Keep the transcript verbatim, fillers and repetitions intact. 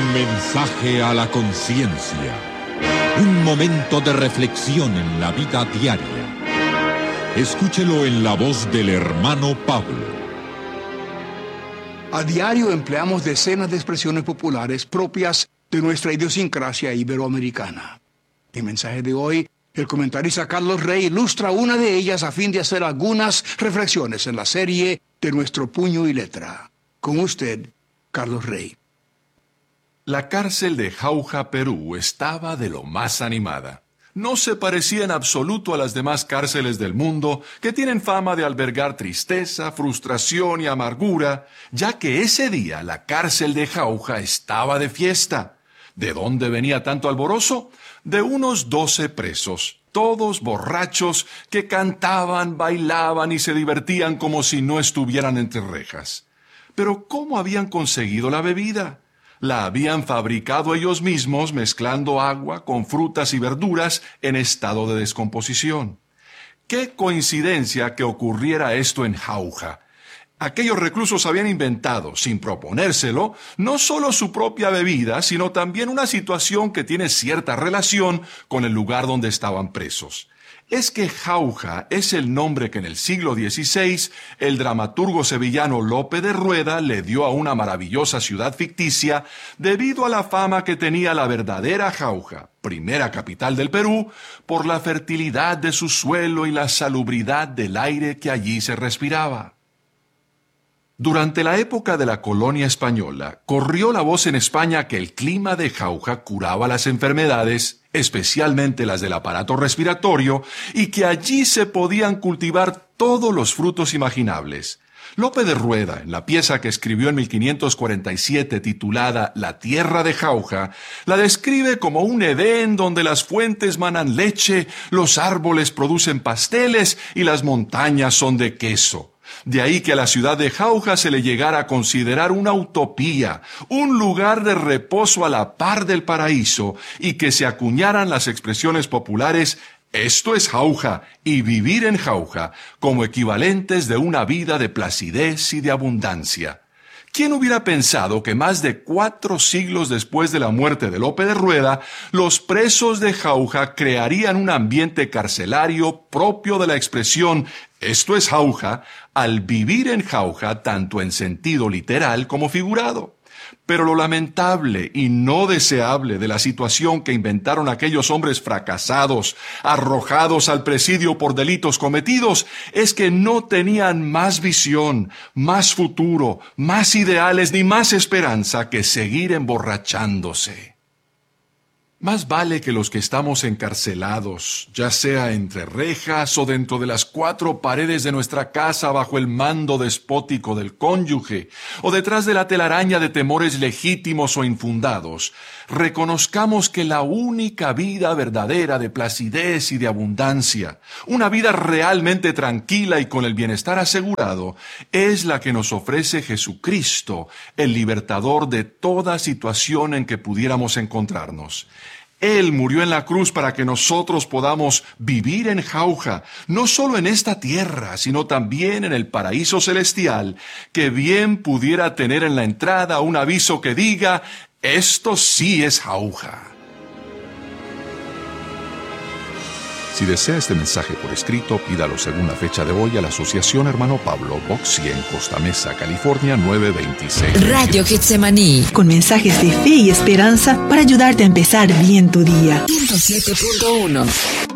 mensaje a la conciencia. Un momento de reflexión en la vida diaria. Escúchelo en la voz del hermano Pablo. A diario empleamos decenas de expresiones populares propias de nuestra idiosincrasia iberoamericana. En el mensaje de hoy, el comentarista Carlos Rey ilustra una de ellas a fin de hacer algunas reflexiones en la serie de Nuestro Puño y Letra. Con usted, Carlos Rey. La cárcel de Jauja, Perú, estaba de lo más animada. No se parecía en absoluto a las demás cárceles del mundo, que tienen fama de albergar tristeza, frustración y amargura, ya que ese día la cárcel de Jauja estaba de fiesta. ¿De dónde venía tanto alborozo? De unos doce presos, todos borrachos, que cantaban, bailaban y se divertían como si no estuvieran entre rejas. Pero ¿cómo habían conseguido la bebida? La habían fabricado ellos mismos mezclando agua con frutas y verduras en estado de descomposición. ¡Qué coincidencia que ocurriera esto en Jauja! Aquellos reclusos habían inventado, sin proponérselo, no solo su propia bebida, sino también una situación que tiene cierta relación con el lugar donde estaban presos. Es que Jauja es el nombre que en el siglo dieciséis el dramaturgo sevillano Lope de Rueda le dio a una maravillosa ciudad ficticia debido a la fama que tenía la verdadera Jauja, primera capital del Perú, por la fertilidad de su suelo y la salubridad del aire que allí se respiraba. Durante la época de la colonia española, corrió la voz en España que el clima de Jauja curaba las enfermedades, especialmente las del aparato respiratorio, y que allí se podían cultivar todos los frutos imaginables. Lope de Rueda, en la pieza que escribió en mil quinientos cuarenta y siete titulada La tierra de Jauja, la describe como un Edén donde las fuentes manan leche, los árboles producen pasteles y las montañas son de queso. De ahí que a la ciudad de Jauja se le llegara a considerar una utopía, un lugar de reposo a la par del paraíso, y que se acuñaran las expresiones populares «esto es Jauja» y «vivir en Jauja» como equivalentes de una vida de placidez y de abundancia. ¿Quién hubiera pensado que más de cuatro siglos después de la muerte de Lope de Rueda, los presos de Jauja crearían un ambiente carcelario propio de la expresión «esto es Jauja» al vivir en Jauja tanto en sentido literal como figurado? Pero lo lamentable y no deseable de la situación que inventaron aquellos hombres fracasados, arrojados al presidio por delitos cometidos, es que no tenían más visión, más futuro, más ideales ni más esperanza que seguir emborrachándose. Más vale que los que estamos encarcelados, ya sea entre rejas o dentro de las cuatro paredes de nuestra casa bajo el mando despótico del cónyuge, o detrás de la telaraña de temores legítimos o infundados, reconozcamos que la única vida verdadera de placidez y de abundancia, una vida realmente tranquila y con el bienestar asegurado, es la que nos ofrece Jesucristo, el libertador de toda situación en que pudiéramos encontrarnos. Él murió en la cruz para que nosotros podamos vivir en Jauja, no solo en esta tierra, sino también en el paraíso celestial, que bien pudiera tener en la entrada un aviso que diga, esto sí es Jauja. Si desea este mensaje por escrito, pídalo según la fecha de hoy a la Asociación Hermano Pablo, Box cien, Costa Mesa, California nueve veintiséis. Radio Getsemaní, con mensajes de fe y esperanza para ayudarte a empezar bien tu día. ciento siete punto uno.